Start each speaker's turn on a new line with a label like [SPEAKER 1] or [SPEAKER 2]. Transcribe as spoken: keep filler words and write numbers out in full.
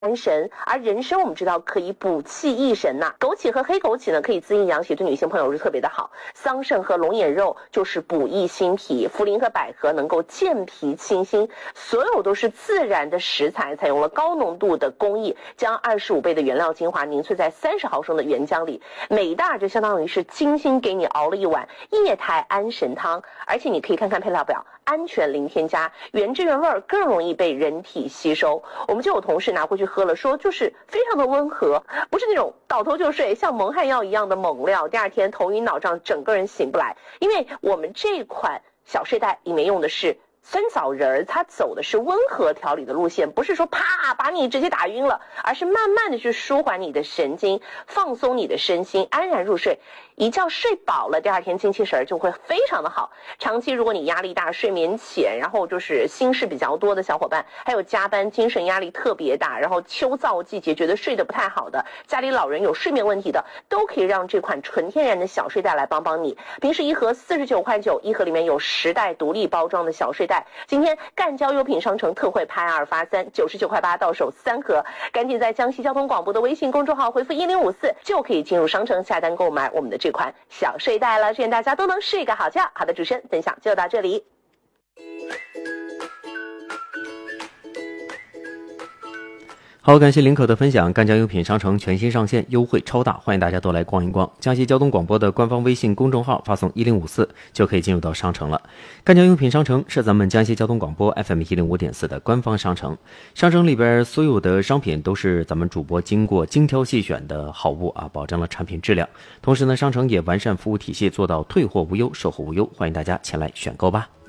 [SPEAKER 1] 安神，而人参我们知道可以补气益神呐、啊。枸杞和黑枸杞呢可以滋阴养血，对女性朋友是特别的好。桑葚和龙眼肉就是补益心脾，茯苓和百合能够健脾清心，所有都是自然的食材，采用了高浓度的工艺，将二十五倍的原料精华凝萃在三十毫升的原浆里，每一袋就相当于是精心给你熬了一碗液态安神汤，而且你可以看看配料表，安全零添加，原汁原味，更容易被人体吸收。我们就有同事拿回去喝了，说就是非常的温和，不是那种倒头就睡像蒙汗药一样的猛料，第二天头晕脑胀，整个人醒不来。因为我们这款小睡袋里面用的是酸枣仁儿，它走的是温和调理的路线，不是说啪把你直接打晕了，而是慢慢的去舒缓你的神经，放松你的身心，安然入睡。一觉睡饱了，第二天精气神就会非常的好。长期如果你压力大、睡眠浅，然后就是心事比较多的小伙伴，还有加班精神压力特别大，然后秋燥季节觉得睡得不太好的，家里老人有睡眠问题的，都可以让这款纯天然的小睡袋来帮帮你。平时一盒四十九块九，一盒里面有十袋独立包装的小睡袋。今天赣交优品商城特惠拍二发三，九十九块八到手三盒，赶紧在江西交通广播的微信公众号回复一零五四就可以进入商城下单购买我们的这款小睡袋了。愿大家都能睡个好觉。好的，主持人分享就到这里。
[SPEAKER 2] 好，感谢林可的分享。赣江优品商城全新上线，优惠超大，欢迎大家都来逛一逛。江西交通广播的官方微信公众号发送一零五四就可以进入到商城了。赣江优品商城是咱们江西交通广播 F M 一零五点四的官方商城，商城里边所有的商品都是咱们主播经过精挑细选的好物啊，保证了产品质量。同时呢，商城也完善服务体系，做到退货无忧、售后无忧，欢迎大家前来选购吧。